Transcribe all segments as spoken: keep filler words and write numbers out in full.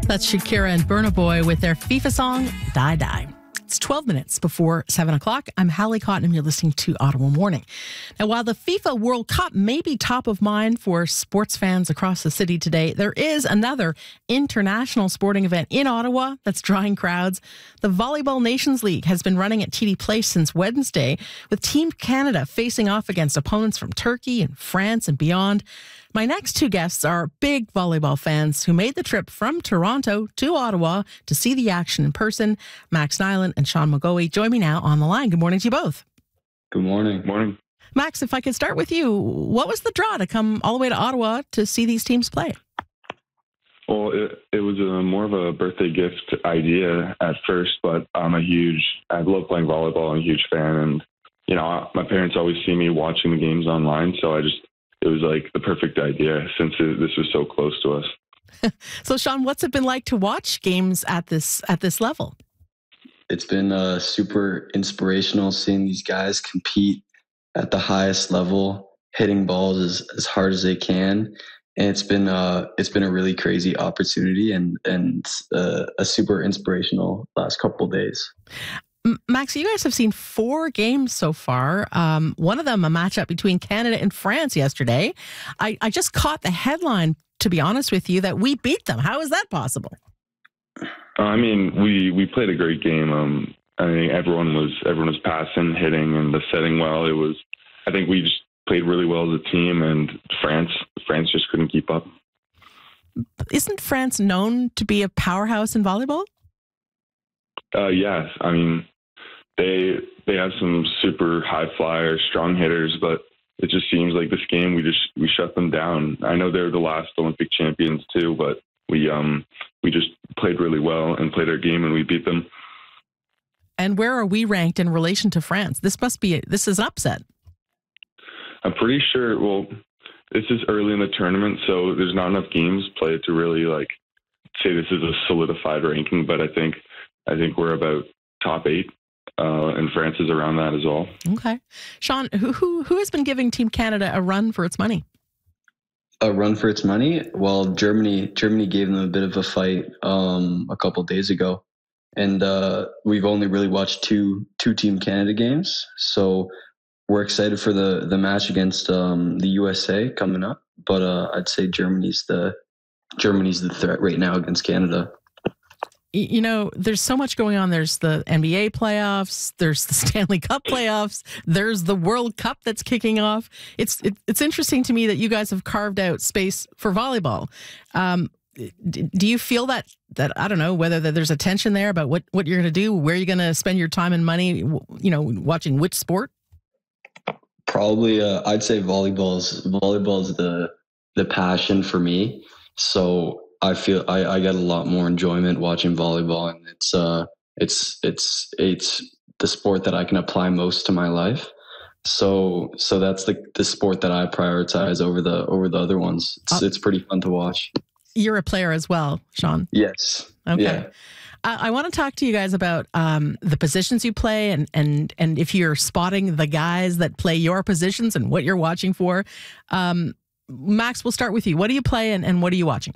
That's Shakira and Burna Boy with their FIFA song, Die Die. It's twelve minutes before seven o'clock. I'm Hallie Cotton, and you're listening to Ottawa Morning. Now, while the FIFA World Cup may be top of mind for sports fans across the city today, there is another international sporting event in Ottawa that's drawing crowds. The Volleyball Nations League has been running at T D Place since Wednesday, with Team Canada facing off against opponents from Turkey and France and beyond. My next two guests are big volleyball fans who made the trip from Toronto to Ottawa to see the action in person. Max Nyland and Sean McGoey join me now on the line. Good morning to you both. Good morning. Morning. Max, if I could start with you, what was the draw to come all the way to Ottawa to see these teams play? Well, it, it was a, more of a birthday gift idea at first, but I'm a huge, I love playing volleyball. I'm a huge fan. And, you know, my parents always see me watching the games online. So I just, it was like the perfect idea since it, this was so close to us. So, Sean, what's it been like to watch games at this at this level? It's been uh, super inspirational seeing these guys compete at the highest level, hitting balls as, as hard as they can. And it's been uh, it's been a really crazy opportunity and and uh, a super inspirational last couple of days. Max, you guys have seen four games so far. Um, one of them a matchup between Canada and France yesterday. I, I just caught the headline, to be honest with you, that we beat them. How is that possible? I mean, we, we played a great game. Um, I think everyone was everyone was passing, hitting, and the setting well. It was. I think we just played really well as a team, and France France just couldn't keep up. Isn't France known to be a powerhouse in volleyball? Uh, yes, I mean. They they have some super high flyers, strong hitters, but it just seems like this game we just we shut them down. I know they're the last Olympic champions too, but we um we just played really well and played our game and we beat them. And where are we ranked in relation to France? This must be this is an upset. I'm pretty sure. Well, this is early in the tournament, so there's not enough games played to really like say this is a solidified ranking. But I think I think we're about top eight. Uh, and France is around that as well. Okay. Sean, who, who who has been giving Team Canada a run for its money? A run for its money? Well, Germany Germany gave them a bit of a fight um, a couple of days ago. And uh, we've only really watched two two Team Canada games. So we're excited for the, the match against um, the U S A coming up. But uh, I'd say Germany's the Germany's the threat right now against Canada. You know, there's so much going on. There's the N B A playoffs. There's the Stanley Cup playoffs. There's the World Cup that's kicking off. It's it, it's interesting to me that you guys have carved out space for volleyball. Um, do you feel that, that I don't know, whether that there's a tension there about what, what you're going to do, where you're going to spend your time and money, you know, watching which sport? Probably, uh, I'd say volleyball's, volleyball's the, the passion for me. So I feel I, I get a lot more enjoyment watching volleyball, and it's uh it's it's it's the sport that I can apply most to my life. So so that's the the sport that I prioritize over the over the other ones. It's uh, it's pretty fun to watch. You're a player as well, Sean. Yes. Okay. Yeah. I, I want to talk to you guys about um, the positions you play, and and and if you're spotting the guys that play your positions and what you're watching for. Um, Max, we'll start with you. What do you play, and, and what are you watching?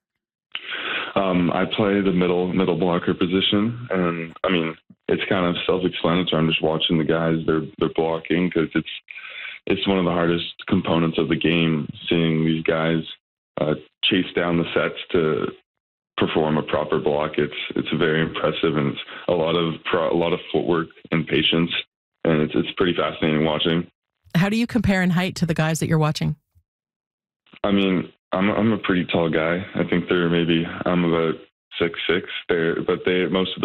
Um, I play the middle middle blocker position, and I mean it's kind of self-explanatory. I'm just watching the guys they're they're blocking because it's it's one of the hardest components of the game. Seeing these guys uh, chase down the sets to perform a proper block, it's it's very impressive, and it's a lot of pro, a lot of footwork and patience, and it's it's pretty fascinating watching. How do you compare in height to the guys that you're watching? I mean. I'm I'm a pretty tall guy. I think they're maybe I'm about six six. They're but they most of